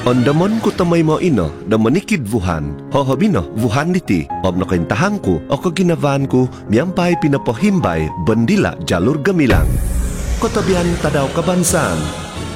Andamon ko tamay mo ino, da manikid vuhan, hohobino, vuhan niti, obno kaintahan ko, o kaginavan ko, miyampay pinapohimbay, bandila jalur gamilang. Kotabihan tadaw kabansan,